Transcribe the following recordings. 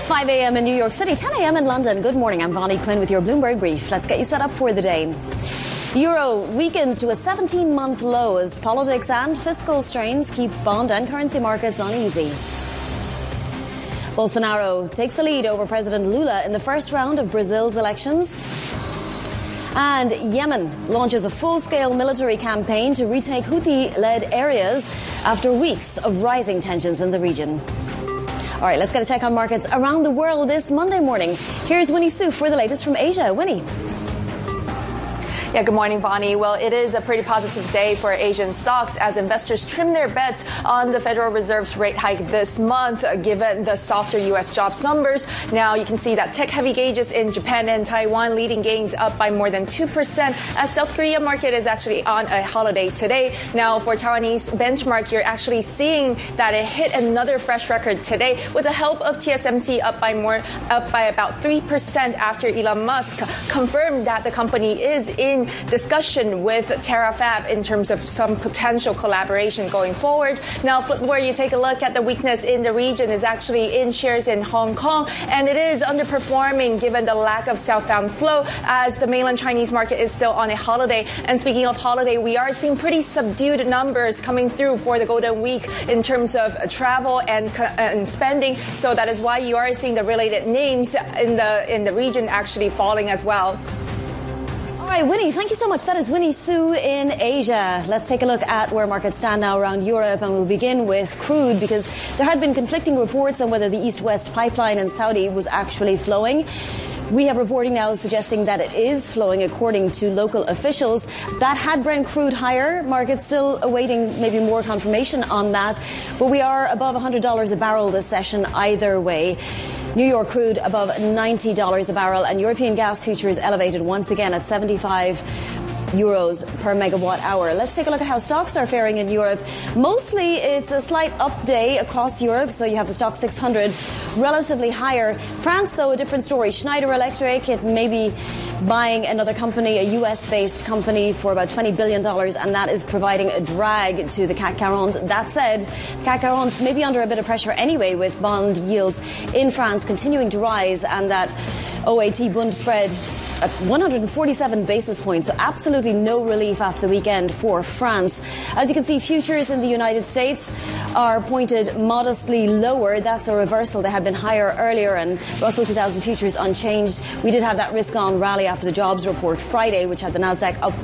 It's 5 a.m. in New York City, 10 a.m. in London. Good morning, I'm Vonnie Quinn with your Bloomberg Brief. Let's get you set up for the day. The euro weakens to a 17-month low as politics and fiscal strains keep bond and currency markets uneasy. Bolsonaro takes the lead over President Lula in the first round of Brazil's elections. And Yemen launches a full-scale military campaign to retake Houthi-led areas after weeks of rising tensions in the region. All right, let's get a check on markets around the world this Monday morning. Here's Winnie Su for the latest from Asia. Winnie. Yeah, good morning, Vonnie. Well, it is a pretty positive day for Asian stocks as investors trim their bets on the Federal Reserve's rate hike this month, given the softer U.S. jobs numbers. Now, you can see that tech-heavy gauges in Japan and Taiwan leading gains up by more than 2%, as South Korea market is actually on a holiday today. Now, for Taiwanese benchmark, you're actually seeing that it hit another fresh record today with the help of TSMC up by about 3% after Elon Musk confirmed that the company is in discussion with TerraFab in terms of some potential collaboration going forward. Now, where you take a look at the weakness in the region is actually in shares in Hong Kong, and it is underperforming given the lack of southbound flow as the mainland Chinese market is still on a holiday. And speaking of holiday, we are seeing pretty subdued numbers coming through for the Golden Week in terms of travel and spending. So that is why you are seeing the related names in the region actually falling as well. All right, Winnie, thank you so much. That is Winnie Su in Asia. Let's take a look at where markets stand now around Europe, and we'll begin with crude because there had been conflicting reports on whether the East-West pipeline in Saudi was actually flowing. We have reporting now suggesting that it is flowing according to local officials. That had Brent crude higher. Markets still awaiting maybe more confirmation on that. But we are above $100 a barrel this session either way. New York crude above $90 a barrel, and European gas futures elevated once again at 75 euros per megawatt hour. Let's take a look at how stocks are faring in Europe. Mostly it's a slight up day across Europe, so you have the stock 600 relatively higher. France, though, a different story. Schneider Electric, it may be buying another company, a US-based company, for about $20 billion, and that is providing a drag to the CAC 40. That said, CAC 40 may be under a bit of pressure anyway, with bond yields in France continuing to rise and that OAT Bund spread at 147 basis points, so absolutely no relief after the weekend for France. As you can see, futures in the United States are pointed modestly lower. That's a reversal. They had been higher earlier, and Russell 2000 futures unchanged. We did have that risk-on rally after the jobs report Friday, which had the Nasdaq up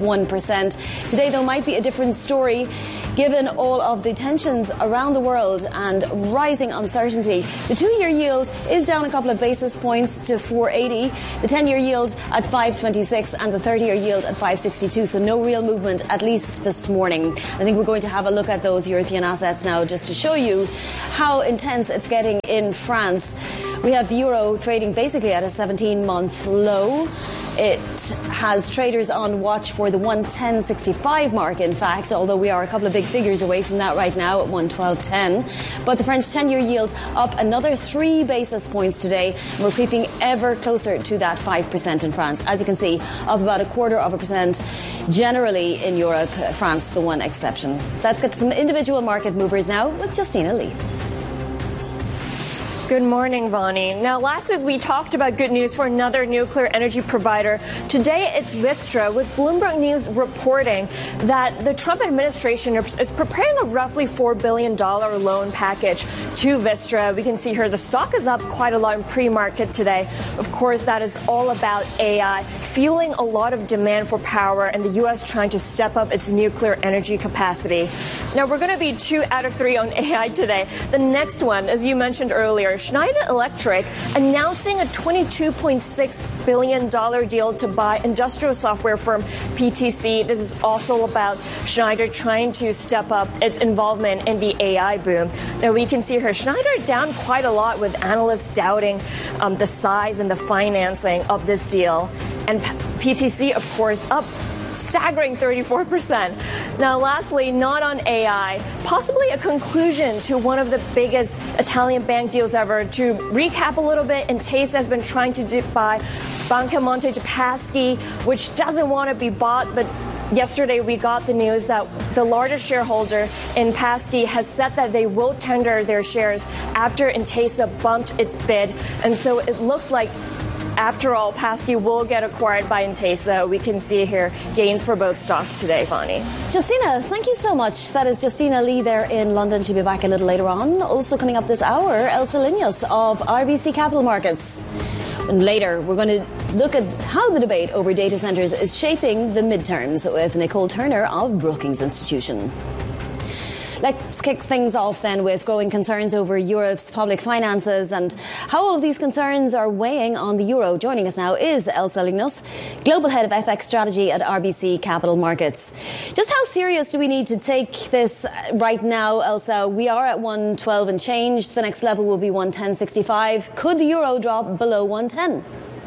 1%. Today, though, might be a different story, given all of the tensions around the world and rising uncertainty. The 2-year yield is down a couple of basis points to 480. The 10-year yield at 526 and the 30-year yield at 562. So no real movement, at least this morning. I think we're going to have a look at those European assets now just to show you how intense it's getting in France. We have the euro trading basically at a 17-month low. It has traders on watch for the 110.65 mark, in fact, although we are a couple of big figures away from that right now at 112.10. But the French 10-year yield up another 3 basis points today. And we're creeping ever closer to that 5% in France. As you can see, up about 0.25% generally in Europe, France the one exception. Let's get to some individual market movers now with Justina Lee. Good morning, Vonnie. Now, last week we talked about good news for another nuclear energy provider. Today, it's Vistra, with Bloomberg News reporting that the Trump administration is preparing a roughly $4 billion loan package to Vistra. We can see here the stock is up quite a lot in pre-market today. Of course, that is all about AI, fueling a lot of demand for power and the U.S. trying to step up its nuclear energy capacity. Now, we're going to be 2 out of 3 on AI today. The next one, as you mentioned earlier, Schneider Electric announcing a $22.6 billion deal to buy industrial software firm PTC. This is also about Schneider trying to step up its involvement in the AI boom. Now, we can see here Schneider down quite a lot, with analysts doubting the size and the financing of this deal. And PTC, of course, up staggering 34%. Now, lastly, not on AI, possibly a conclusion to one of the biggest Italian bank deals ever. To recap a little bit, Intesa has been trying to buy Banca Monte dei Paschi, which doesn't want to be bought, but Yesterday, we got the news that the largest shareholder in Pasky has said that they will tender their shares after Intesa bumped its bid. And so it looks like, after all, Pasky will get acquired by Intesa. We can see here gains for both stocks today, Vani. Justina, thank you so much. That is Justina Lee there in London. She'll be back a little later on. Also coming up this hour, Elsa Linos of RBC Capital Markets. And later, we're going to look at how the debate over data centres is shaping the midterms with Nicole Turner of Brookings Institution. Let's kick things off then with growing concerns over Europe's public finances and how all of these concerns are weighing on the euro. Joining us now is Elsa Linos, Global Head of FX Strategy at RBC Capital Markets. Just how serious do we need to take this right now, Elsa? We are at 112 and change. The next level will be 110.65. Could the euro drop below 110?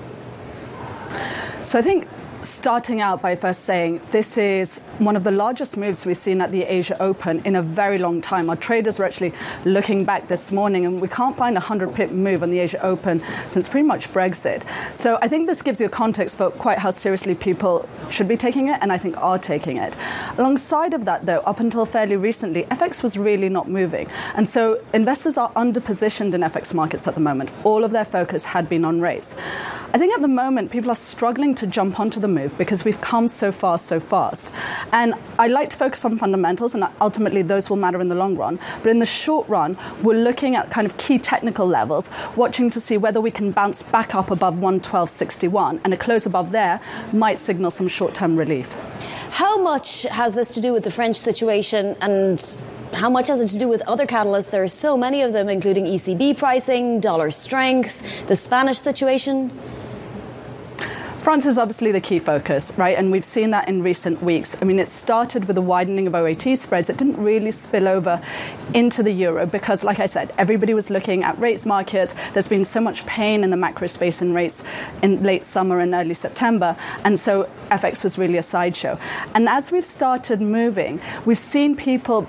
So I think starting out by first saying this is one of the largest moves we've seen at the Asia Open in a very long time. Our traders were actually looking back this morning, and we can't find a 100-pip move on the Asia Open since pretty much Brexit. So I think this gives you a context for quite how seriously people should be taking it, and I think are taking it. Alongside of that, though, up until fairly recently, FX was really not moving. And so investors are underpositioned in FX markets at the moment. All of their focus had been on rates. I think at the moment, people are struggling to jump onto the move because we've come so far so fast. And I like to focus on fundamentals, and ultimately those will matter in the long run. But in the short run, we're looking at kind of key technical levels, watching to see whether we can bounce back up above 112.61, and a close above there might signal some short-term relief. How much has this to do with the French situation, and how much has it to do with other catalysts? There are so many of them, including ECB pricing, dollar strength, the Spanish situation. France is obviously the key focus, right? And we've seen that in recent weeks. I mean, it started with the widening of OAT spreads. It didn't really spill over into the euro because, like I said, everybody was looking at rates markets. There's been so much pain in the macro space in rates in late summer and early September. And so FX was really a sideshow. And as we've started moving, we've seen people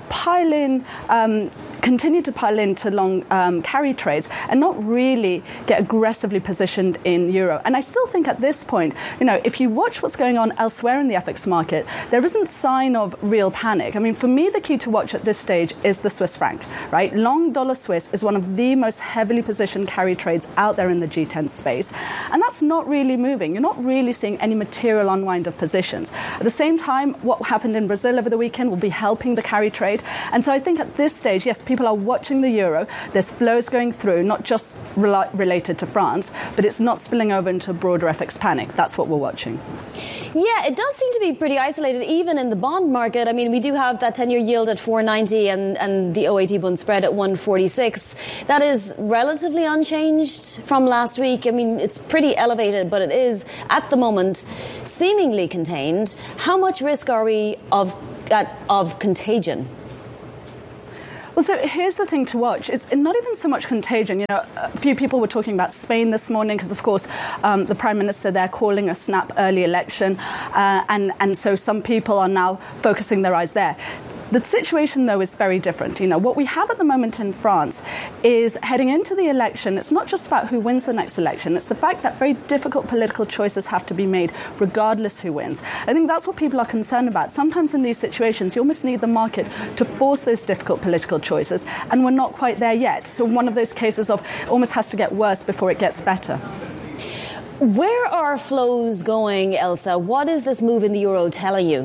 continue to pile into long carry trades and not really get aggressively positioned in euro. And I still think at this point, if you watch what's going on elsewhere in the FX market, there isn't sign of real panic. I mean, for me, the key to watch at this stage is the Swiss franc, right? Long dollar Swiss is one of the most heavily positioned carry trades out there in the G10 space. And that's not really moving. You're not really seeing any material unwind of positions. At the same time, what happened in Brazil over the weekend will be helping the carry trade. And so I think at this stage, yes, people are watching the euro. There's flows going through, not just related to France, but it's not spilling over into broader FX panic. That's what we're watching. Yeah, it does seem to be pretty isolated, even in the bond market. I mean, we do have that 10-year yield at 4.90 and the OAT bund spread at 1.46. That is relatively unchanged from last week. I mean, it's pretty elevated, but it is, at the moment, seemingly contained. How much risk are we of contagion? Well, so here's the thing to watch. It's not even so much contagion. A few people were talking about Spain this morning because, of course, the Prime Minister there calling a snap early election. And so some people are now focusing their eyes there. The situation, though, is very different. What we have at the moment in France is heading into the election. It's not just about who wins the next election. It's the fact that very difficult political choices have to be made regardless who wins. I think that's what people are concerned about. Sometimes in these situations, you almost need the market to force those difficult political choices, and we're not quite there yet. So one of those cases of it almost has to get worse before it gets better. Where are flows going, Elsa? What is this move in the euro telling you?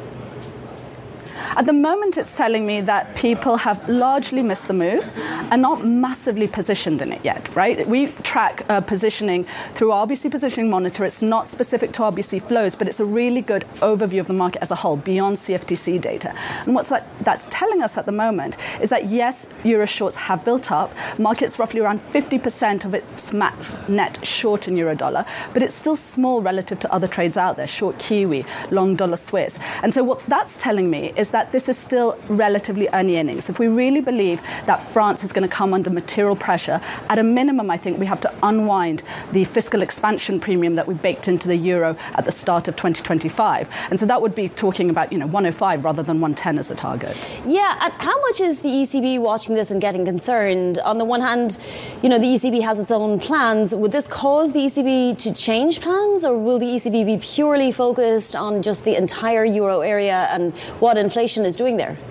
At the moment, it's telling me that people have largely missed the move and not massively positioned in it yet, right? We track positioning through RBC Positioning Monitor. It's not specific to RBC flows, but it's a really good overview of the market as a whole beyond CFTC data. And what that's telling us at the moment is that, yes, euro shorts have built up. Market's roughly around 50% of its max net short in euro dollar, but it's still small relative to other trades out there, short Kiwi, long dollar Swiss. And so what that's telling me is that this is still relatively early innings. If we really believe that France is going to come under material pressure, at a minimum, I think we have to unwind the fiscal expansion premium that we baked into the euro at the start of 2025. And so that would be talking about, 105 rather than 110 as a target. Yeah, and how much is the ECB watching this and getting concerned? On the one hand, the ECB has its own plans. Would this cause the ECB to change plans, or will the ECB be purely focused on just the entire euro area and what inflation is doing there?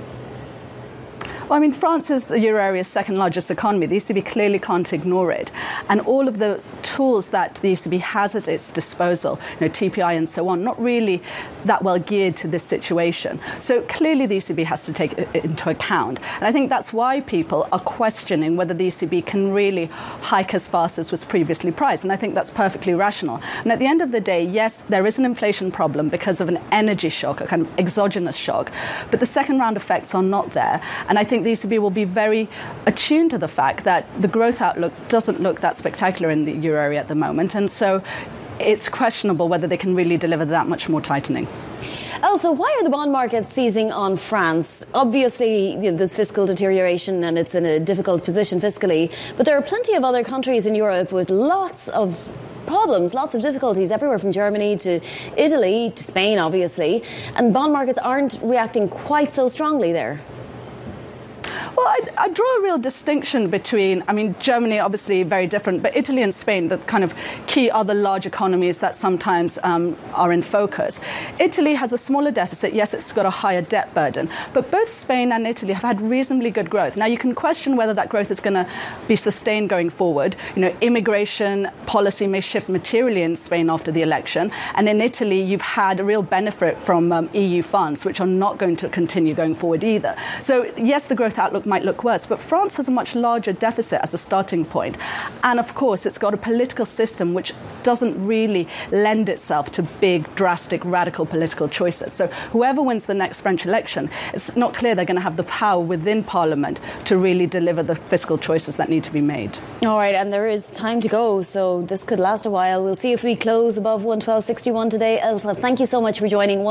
Well, France is the euro area's second largest economy. The ECB clearly can't ignore it. And all of the tools that the ECB has at its disposal, TPI and so on, not really that well geared to this situation. So clearly the ECB has to take it into account. And I think that's why people are questioning whether the ECB can really hike as fast as was previously priced. And I think that's perfectly rational. And at the end of the day, yes, there is an inflation problem because of an energy shock, a kind of exogenous shock. But the second round effects are not there. And I think the ECB will be very attuned to the fact that the growth outlook doesn't look that spectacular in the euro area at the moment. And so it's questionable whether they can really deliver that much more tightening. Also, why are the bond markets seizing on France? Obviously, there's fiscal deterioration and it's in a difficult position fiscally. But there are plenty of other countries in Europe with lots of problems, lots of difficulties, everywhere from Germany to Italy to Spain, obviously. And bond markets aren't reacting quite so strongly there. Well, I draw a real distinction between, Germany, obviously very different, but Italy and Spain, the kind of key other large economies that sometimes are in focus. Italy has a smaller deficit. Yes, it's got a higher debt burden, but both Spain and Italy have had reasonably good growth. Now, you can question whether that growth is going to be sustained going forward. Immigration policy may shift materially in Spain after the election. And in Italy, you've had a real benefit from EU funds, which are not going to continue going forward either. So, yes, the growth outlook might look worse, but France has a much larger deficit as a starting point. And of course, it's got a political system which doesn't really lend itself to big, drastic, radical political choices. So whoever wins the next French election, it's not clear they're going to have the power within Parliament to really deliver the fiscal choices that need to be made. All right, and there is time to go, so this could last a while. We'll see if we close above 112.61 today. Elsa, thank you so much for joining.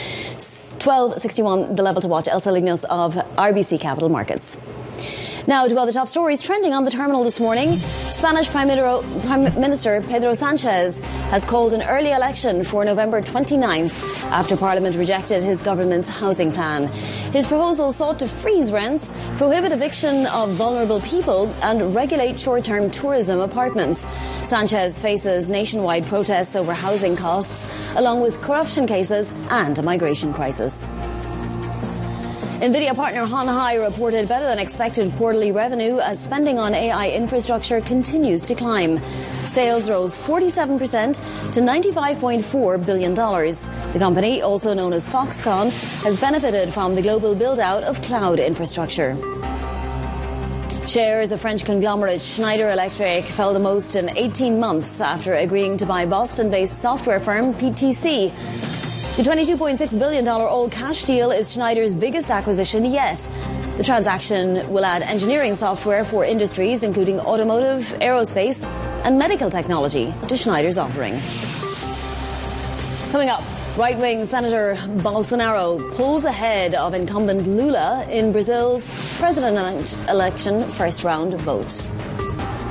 112.61, the level to watch. Elsa Lignos of RBC Capital Markets. Now to other top stories trending on the terminal this morning. Spanish Prime Minister Pedro Sanchez has called an early election for November 29th after Parliament rejected his government's housing plan. His proposal sought to freeze rents, prohibit eviction of vulnerable people and regulate short-term tourism apartments. Sanchez faces nationwide protests over housing costs, along with corruption cases and a migration crisis. NVIDIA partner Hon Hai reported better than expected quarterly revenue as spending on AI infrastructure continues to climb. Sales rose 47% to $95.4 billion. The company, also known as Foxconn, has benefited from the global build-out of cloud infrastructure. Shares of French conglomerate Schneider Electric fell the most in 18 months after agreeing to buy Boston-based software firm PTC. The $22.6 billion all-cash deal is Schneider's biggest acquisition yet. The transaction will add engineering software for industries including automotive, aerospace and medical technology to Schneider's offering. Coming up, right-wing Senator Bolsonaro pulls ahead of incumbent Lula in Brazil's president election first-round vote.